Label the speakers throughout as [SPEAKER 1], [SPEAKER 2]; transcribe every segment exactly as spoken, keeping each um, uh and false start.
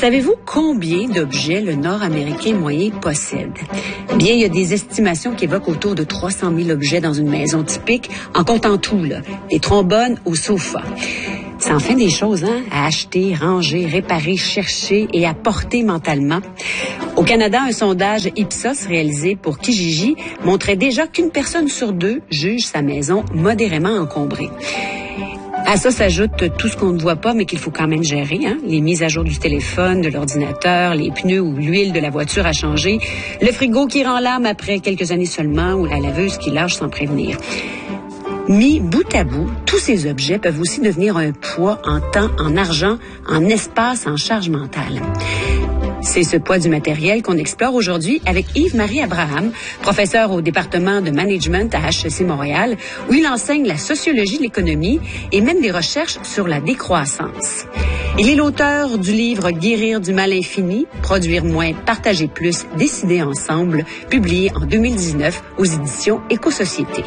[SPEAKER 1] Savez-vous combien d'objets le Nord-Américain moyen possède? Bien, il y a des estimations qui évoquent autour de trois cent mille objets dans une maison typique, en comptant tout, là, des trombones au sofa. C'est enfin des choses, hein, à acheter, ranger, réparer, chercher et à porter mentalement. Au Canada, un sondage Ipsos réalisé pour Kijiji montrait déjà qu'une personne sur deux juge sa maison modérément encombrée. À ça s'ajoute tout ce qu'on ne voit pas, mais qu'il faut quand même gérer, hein? Les mises à jour du téléphone, de l'ordinateur, les pneus ou l'huile de la voiture à changer, le frigo qui rend l'âme après quelques années seulement ou la laveuse qui lâche sans prévenir. Mis bout à bout, tous ces objets peuvent aussi devenir un poids en temps, en argent, en espace, en charge mentale. C'est ce poids du matériel qu'on explore aujourd'hui avec Yves-Marie Abraham, professeur au département de management à H E C Montréal, où il enseigne la sociologie de l'économie et mène des recherches sur la décroissance. Il est l'auteur du livre Guérir du mal infini, produire moins, partager plus, décider ensemble, publié en deux mille dix-neuf aux éditions Éco-Société.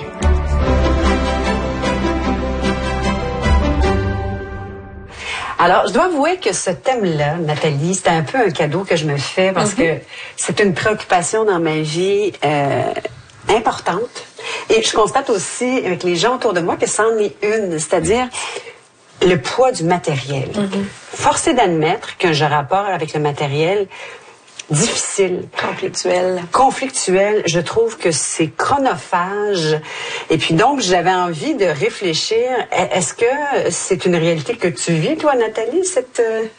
[SPEAKER 1] Alors, je dois avouer que ce thème-là, Nathalie, c'était un peu un cadeau que je me fais parce mm-hmm. que c'est une préoccupation dans ma vie euh, importante. Et je constate aussi avec les gens autour de moi que c'en est une, c'est-à-dire le poids du matériel. Mm-hmm. Force est d'admettre qu'un rapport avec le matériel difficile.
[SPEAKER 2] Conflictuel.
[SPEAKER 1] Conflictuel. Je trouve que c'est chronophage. Et puis donc, j'avais envie de réfléchir. Est-ce que c'est une réalité que tu vis, toi, Nathalie, cette...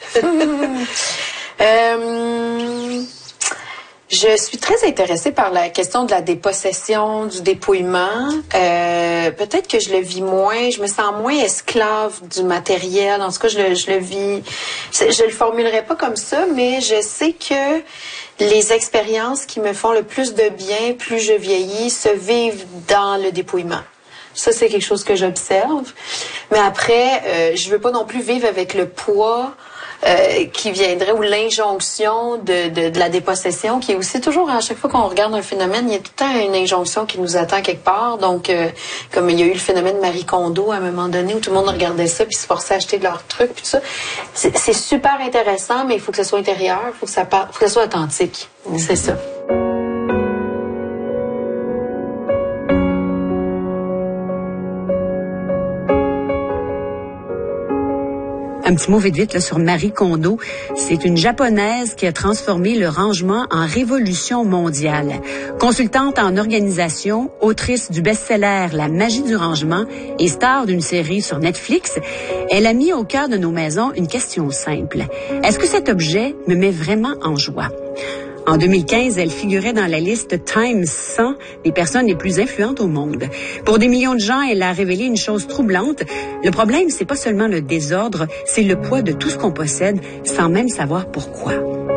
[SPEAKER 2] euh... Je suis très intéressée par la question de la dépossession, du dépouillement. Euh, peut-être que je le vis moins, je me sens moins esclave du matériel. En tout cas, je le, je le vis. Je, je le formulerai pas comme ça, mais je sais que les expériences qui me font le plus de bien, plus je vieillis, se vivent dans le dépouillement. Ça, c'est quelque chose que j'observe. Mais après, euh, je veux pas non plus vivre avec le poids Euh, qui viendrait, ou l'injonction de, de, de la dépossession, qui est aussi toujours, à chaque fois qu'on regarde un phénomène, il y a tout le temps une injonction qui nous attend quelque part. Donc, euh, comme il y a eu le phénomène Marie Kondo à un moment donné, où tout le monde regardait ça, puis se forçait à acheter de leurs trucs, puis tout ça. C'est, c'est super intéressant, mais il faut que ce soit intérieur, il faut que ça part, faut que ça soit authentique. Mmh. C'est ça.
[SPEAKER 1] Un petit mot vite vite là, sur Marie Kondo. C'est une Japonaise qui a transformé le rangement en révolution mondiale. Consultante en organisation, autrice du best-seller La magie du rangement et star d'une série sur Netflix, elle a mis au cœur de nos maisons une question simple. Est-ce que cet objet me met vraiment en joie? En deux mille quinze, elle figurait dans la liste Time cent des personnes les plus influentes au monde. Pour des millions de gens, elle a révélé une chose troublante. Le problème, c'est pas seulement le désordre, c'est le poids de tout ce qu'on possède sans même savoir pourquoi.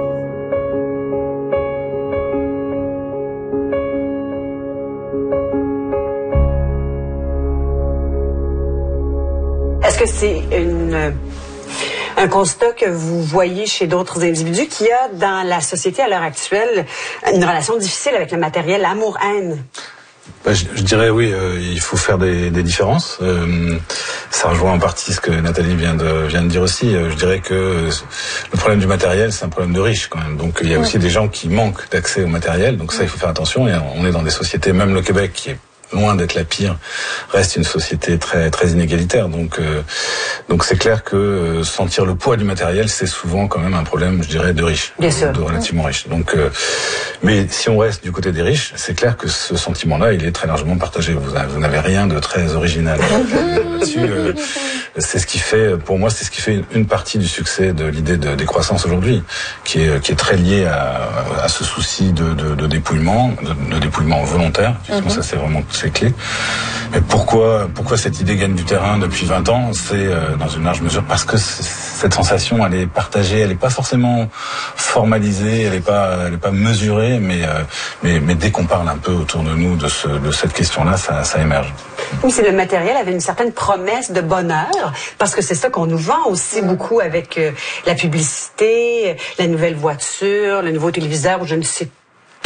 [SPEAKER 1] Est-ce que c'est une... un constat que vous voyez chez d'autres individus qu'il y a dans la société à l'heure actuelle une relation difficile avec le matériel, amour-haine?
[SPEAKER 3] Ben, je, je dirais oui, euh, il faut faire des, des différences. Euh, ça rejoint en partie ce que Nathalie vient de, vient de dire aussi. Euh, je dirais que euh, le problème du matériel, c'est un problème de riches quand même. Donc il y a aussi des gens qui manquent d'accès au matériel. Donc ça, il faut faire attention. Et on est dans des sociétés, même le Québec, qui est loin d'être la pire, reste une société très très inégalitaire. Donc euh, donc c'est clair que euh, sentir le poids du matériel, c'est souvent quand même un problème, je dirais, de riches,
[SPEAKER 1] Bien sûr.
[SPEAKER 3] de relativement riches. Donc euh, mais si on reste du côté des riches, c'est clair que ce sentiment-là, il est très largement partagé. Vous, vous n'avez rien de très original là-dessus. Euh, c'est ce qui fait, pour moi, c'est ce qui fait une partie du succès de l'idée de décroissance aujourd'hui, qui est qui est très liée à, à ce souci de, de, de dépouillement, de, de dépouillement volontaire. Mm-hmm. Ça, c'est vraiment c'est clé. Mais pourquoi, pourquoi cette idée gagne du terrain depuis vingt ans? C'est euh, dans une large mesure parce que cette sensation, elle est partagée, elle n'est pas forcément formalisée, elle n'est pas, elle est pas mesurée, mais, euh, mais, mais dès qu'on parle un peu autour de nous de, ce, de cette question-là, ça, ça émerge.
[SPEAKER 1] Oui, c'est le matériel avait une certaine promesse de bonheur, parce que c'est ça qu'on nous vend aussi beaucoup avec euh, la publicité, la nouvelle voiture, le nouveau téléviseur, ou je ne sais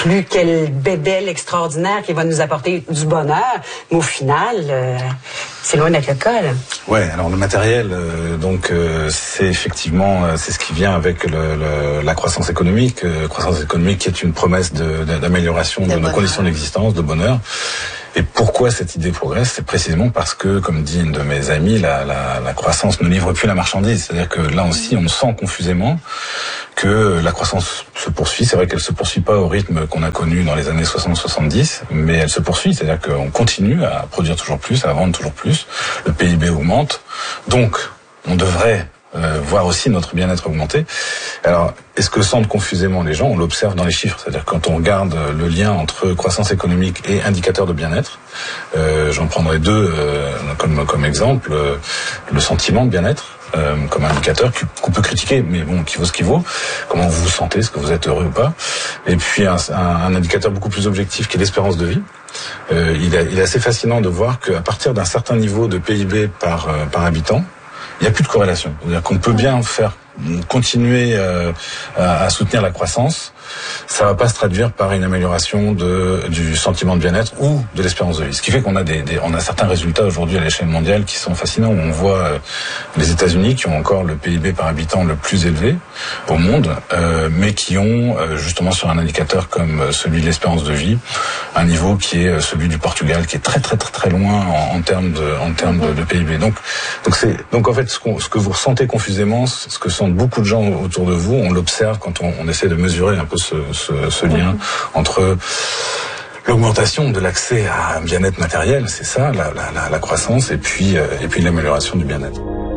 [SPEAKER 1] plus quel bébelle extraordinaire qui va nous apporter du bonheur. Mais au final, euh, c'est loin d'être le cas, là.
[SPEAKER 3] Ouais, alors le matériel, euh, donc euh, c'est effectivement, euh, c'est ce qui vient avec le, le, la croissance économique, euh, croissance économique qui est une promesse de, de, d'amélioration de, de nos conditions d'existence, de bonheur. Et pourquoi cette idée progresse? C'est précisément parce que, comme dit une de mes amies, la, la, la croissance ne livre plus la marchandise. C'est-à-dire que là aussi, on sent confusément que la croissance se poursuit. C'est vrai qu'elle se poursuit pas au rythme qu'on a connu dans les années soixante soixante-dix, mais elle se poursuit. C'est-à-dire qu'on continue à produire toujours plus, à vendre toujours plus. Le P I B augmente. Donc, on devrait Euh, voir aussi notre bien-être augmenter. Alors, est-ce que sentent confusément les gens? On l'observe dans les chiffres, c'est-à-dire quand on regarde le lien entre croissance économique et indicateur de bien-être, euh, j'en prendrai deux euh, comme comme exemple, euh, le sentiment de bien-être euh, comme indicateur qu'on peut critiquer, mais bon, qui vaut ce qu'il vaut. Comment vous vous sentez, est-ce que vous êtes heureux ou pas? Et puis un, un, un indicateur beaucoup plus objectif qui est l'espérance de vie. Euh, il, est, il est assez fascinant de voir qu'à partir d'un certain niveau de P I B par euh, par habitant, il n'y a plus de corrélation. C'est-à-dire qu'on peut bien faire continuer euh, à, à soutenir la croissance, ça va pas se traduire par une amélioration de du sentiment de bien-être ou de l'espérance de vie. Ce qui fait qu'on a des, des on a certains résultats aujourd'hui à l'échelle mondiale qui sont fascinants. On voit euh, les États-Unis qui ont encore le P I B par habitant le plus élevé au monde, euh, mais qui ont euh, justement sur un indicateur comme celui de l'espérance de vie un niveau qui est celui du Portugal, qui est très très très très loin en, en termes de en termes de, de P I B. Donc donc c'est donc en fait ce, qu'on, ce que vous ressentez confusément, ce que sentent beaucoup de gens autour de vous, on l'observe quand on, on essaie de mesurer un peu ce, ce, ce lien entre l'augmentation de l'accès à un bien-être matériel, c'est ça, la, la, la croissance, et puis, euh, et puis l'amélioration du bien-être.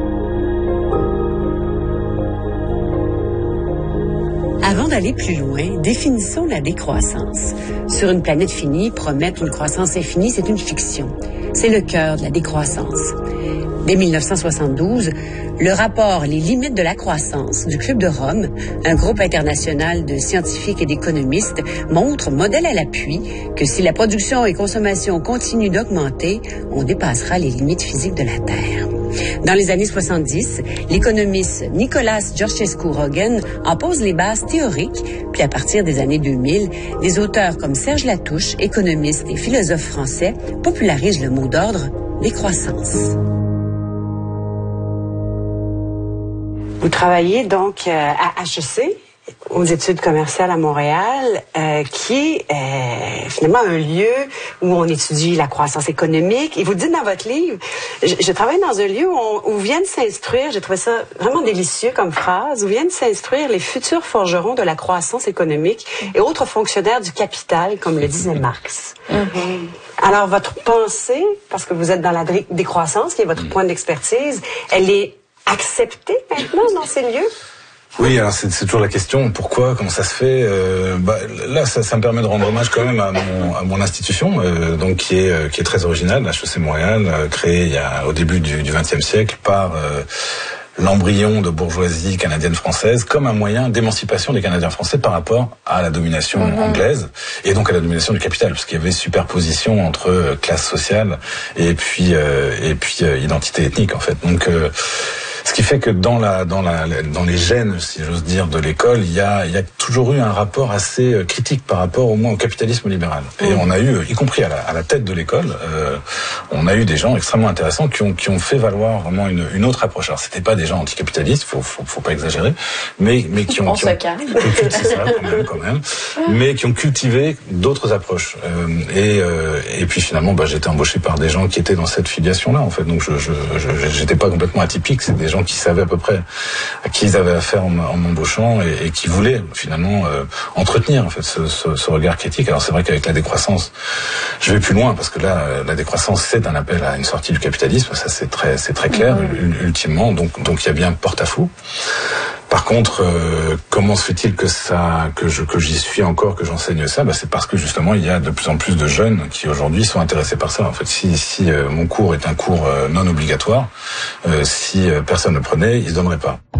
[SPEAKER 1] Avant d'aller plus loin, définissons la décroissance. Sur une planète finie, promettre une croissance infinie, c'est une fiction. C'est le cœur de la décroissance. Dès mille neuf cent soixante-douze, le rapport Les limites de la croissance du Club de Rome, un groupe international de scientifiques et d'économistes, montre, modèle à l'appui, que si la production et consommation continuent d'augmenter, on dépassera les limites physiques de la Terre. Dans les années soixante-dix, l'économiste Nicolas Georgescu-Roegen en pose les bases théoriques, puis à partir des années deux mille, des auteurs comme Serge Latouche, économiste et philosophe français, popularisent le mot d'ordre décroissance. Vous travaillez donc euh, à H E C, aux études commerciales à Montréal, euh, qui est euh, finalement un lieu où on étudie la croissance économique. Et vous dites dans votre livre, je, je travaille dans un lieu où, on, où viennent s'instruire, j'ai trouvé ça vraiment délicieux comme phrase, où viennent s'instruire les futurs forgerons de la croissance économique et autres fonctionnaires du capital, comme le disait Marx. Mm-hmm. Alors, votre pensée, parce que vous êtes dans la décroissance, qui est votre point d'expertise, elle est acceptée maintenant dans ces lieux?
[SPEAKER 3] Oui, alors c'est, c'est toujours la question, pourquoi, comment ça se fait euh, bah, là, ça, ça me permet de rendre hommage quand même à mon, à mon institution, euh, donc qui est, euh, qui est très originale, H E C Montréal, euh, créée il y a, au début du vingtième siècle par euh, l'embryon de bourgeoisie canadienne-française comme un moyen d'émancipation des Canadiens français par rapport à la domination mmh. anglaise et donc à la domination du capital, parce qu'il y avait superposition entre euh, classe sociale et puis euh, et puis euh, identité ethnique en fait. Donc euh, ce qui fait que dans la dans la dans les gènes, si j'ose dire, de l'école, il y a il y a toujours eu un rapport assez critique par rapport au moins au capitalisme libéral. Et mmh. on a eu, y compris à la, à la tête de l'école, euh, on a eu des gens extrêmement intéressants qui ont qui ont fait valoir vraiment une une autre approche. Alors c'était pas des gens anticapitalistes, faut faut, faut pas exagérer, mais mais qui ont,
[SPEAKER 2] on
[SPEAKER 3] qui
[SPEAKER 2] se
[SPEAKER 3] ont,
[SPEAKER 2] calme.
[SPEAKER 3] qui ont ça quand même quand même, mais qui ont cultivé d'autres approches. Euh, et euh, et puis finalement, bah j'étais embauché par des gens qui étaient dans cette filiation-là en fait. Donc je je, je j'étais pas complètement atypique. C'est des gens qui savaient à peu près à qui ils avaient affaire en, en m'embauchant et, et qui voulaient finalement euh, entretenir en fait ce, ce, ce regard critique. Alors c'est vrai qu'avec la décroissance, je vais plus loin parce que là, la décroissance c'est un appel à une sortie du capitalisme, ça c'est très c'est très clair mmh. ultimement. Donc donc il y a bien porte-à-faux. Par contre, euh, comment se fait-il que ça, que je, que j'y suis encore, que j'enseigne ça? Bah, c'est parce que justement, il y a de plus en plus de jeunes qui aujourd'hui sont intéressés par ça. En fait, si, si euh, mon cours est un cours euh, non obligatoire, euh, si euh, personne ne le prenait, ils se donneraient pas.